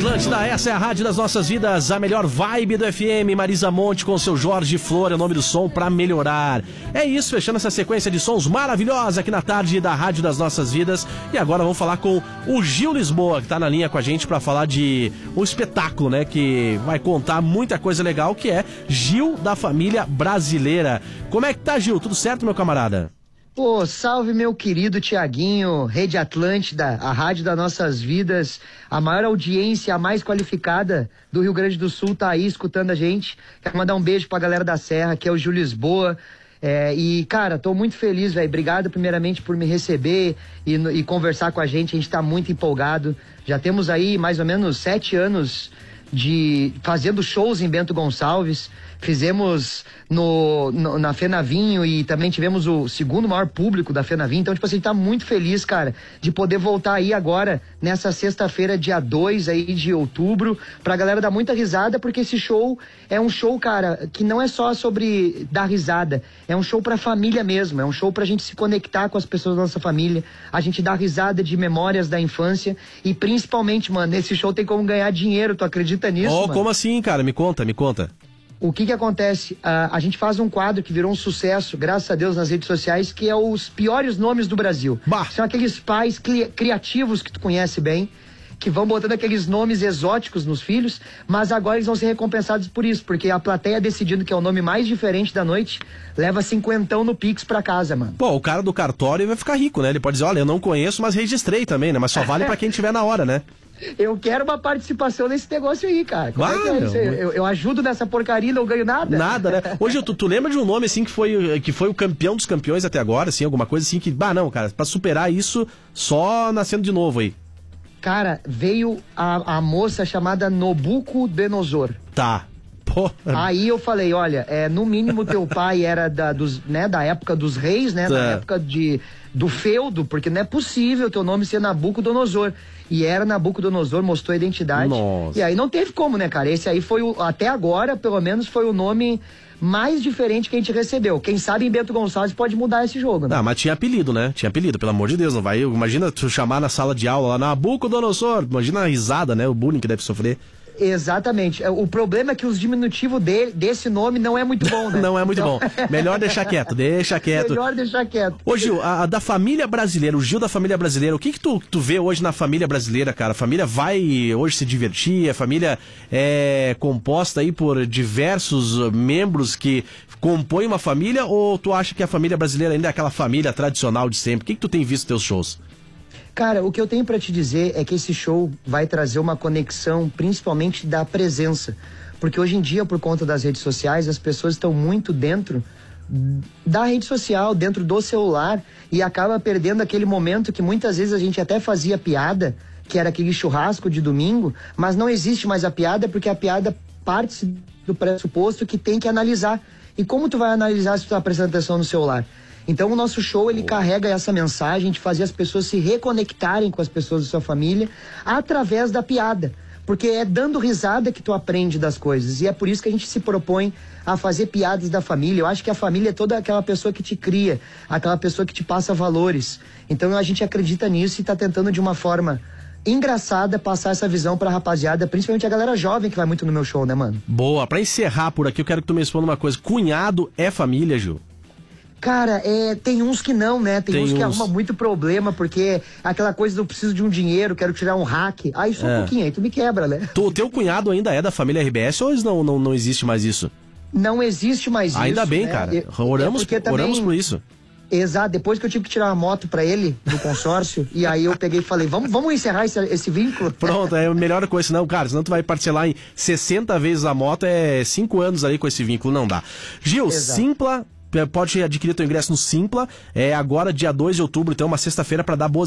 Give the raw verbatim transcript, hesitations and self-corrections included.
Atlântida, essa é a rádio das nossas vidas, a melhor vibe do F M. Marisa Monte com seu Jorge Flor, é o nome do som pra melhorar. É isso, fechando essa sequência de sons maravilhosa aqui na tarde da rádio das nossas vidas. E agora vamos falar com o Gil Lisboa, que tá na linha com a gente pra falar de um espetáculo, né, que vai contar muita coisa legal, que é Gil da Família Brasileira. Como é que tá, Gil? Tudo certo, meu camarada? Pô, salve meu querido Tiaguinho, Rede Atlântida, a rádio das nossas vidas, a maior audiência, a mais qualificada do Rio Grande do Sul tá aí escutando a gente. Quero mandar um beijo pra galera da Serra, que é o Gil Lisboa. É, e, cara, tô muito feliz, velho. Obrigado, primeiramente, por me receber e, e conversar com a gente. A gente tá muito empolgado. Já temos aí mais ou menos sete anos de fazendo shows em Bento Gonçalves. Fizemos no, no, na Fenavinho e também tivemos o segundo maior público da Fenavinho. Então, tipo assim, a gente tá muito feliz, cara, de poder voltar aí agora, nessa sexta-feira, dia dois aí de outubro, pra galera dar muita risada, porque esse show é um show, cara, que não é só sobre dar risada, é um show pra família mesmo, é um show pra gente se conectar com as pessoas da nossa família, a gente dar risada de memórias da infância e principalmente, mano, nesse show tem como ganhar dinheiro, tu acredita nisso, Oh, mano? como assim, cara? Me conta, me conta. O que que acontece? Uh, a gente faz um quadro que virou um sucesso, graças a Deus, nas redes sociais, que é os piores nomes do Brasil. Bah. São aqueles pais cri- criativos que tu conhece bem, que vão botando aqueles nomes exóticos nos filhos, mas agora eles vão ser recompensados por isso, porque a plateia decidindo que é o nome mais diferente da noite, leva cinquentão no Pix pra casa, mano. Pô, o cara do cartório vai ficar rico, né? Ele pode dizer, olha, eu não conheço, mas registrei também, né? Mas só vale pra quem tiver na hora, né? Eu quero uma participação nesse negócio aí, cara. Como Ah, é que é isso? Eu, eu ajudo nessa porcaria e não ganho nada? Nada, né? Hoje, tu, tu lembra de um nome, assim, que foi, que foi o campeão dos campeões até agora, assim, alguma coisa assim que... Bah, não, cara, pra superar isso, só nascendo de novo aí. Cara, veio a, a moça chamada Nabucodonosor. Tá. Pô. Aí eu falei, olha, é, no mínimo teu pai era da, dos, né, da época dos reis, né? Tá. Da época de, do feudo, porque não é possível teu nome ser Nabucodonosor. E era Nabucodonosor, mostrou a identidade. Nossa. E aí não teve como, né, cara? Esse aí foi, o, até agora, pelo menos, foi o nome mais diferente que a gente recebeu. Quem sabe em Bento Gonçalves pode mudar esse jogo, né? Ah, mas tinha apelido, né? Tinha apelido, pelo amor de Deus, não vai... Imagina tu chamar na sala de aula lá, Nabucodonosor, imagina a risada, né? O bullying que deve sofrer. Exatamente. O problema é que os diminutivos de, desse nome não é muito bom, né? Não é muito Então... bom. Melhor deixar quieto, deixa quieto. Melhor deixar quieto. Ô Gil, a, a da família brasileira, o Gil da família brasileira, o que que tu, tu vê hoje na família brasileira, cara? A família vai hoje se divertir, a família é composta aí por diversos membros que compõem uma família, ou tu acha que a família brasileira ainda é aquela família tradicional de sempre? O que que tu tem visto nos teus shows? Cara, o que eu tenho pra te dizer é que esse show vai trazer uma conexão, principalmente da presença. Porque hoje em dia, por conta das redes sociais, as pessoas estão muito dentro da rede social, dentro do celular, e acaba perdendo aquele momento que muitas vezes a gente até fazia piada, que era aquele churrasco de domingo, mas não existe mais a piada, porque a piada parte do pressuposto que tem que analisar. E como tu vai analisar se tu tá prestando atenção no celular? Então o nosso show, ele carrega essa mensagem de fazer as pessoas se reconectarem com as pessoas da sua família através da piada. Porque é dando risada que tu aprende das coisas. E é por isso que a gente se propõe a fazer piadas da família. Eu acho que a família é toda aquela pessoa que te cria, aquela pessoa que te passa valores. Então a gente acredita nisso e tá tentando de uma forma engraçada passar essa visão pra rapaziada, principalmente a galera jovem que vai muito no meu show, né, mano? Boa, pra encerrar por aqui, eu quero que tu me responda uma coisa. Cunhado é família, Gil? Cara, é, tem uns que não, né? Tem, Tem uns que uns. arrumam muito problema, porque aquela coisa do preciso de um dinheiro, quero tirar um hack. Aí só um É. pouquinho, aí tu me quebra, né? O teu cunhado ainda é da família R B S ou não, não, não existe mais isso? Não existe mais isso. Ainda bem, né? cara. E- Oramos, é porque também- oramos por isso. Exato, depois que eu tive que tirar uma moto pra ele, do consórcio, e aí eu peguei e falei, vamos, vamos encerrar esse, esse vínculo? Pronto, é a melhor coisa, senão, cara, senão tu vai parcelar em sessenta vezes a moto, é cinco anos aí com esse vínculo, não dá. Gil, Exato. Simpla, pode adquirir teu ingresso no Simpla, é agora dia dois de outubro, então uma sexta-feira pra dar boas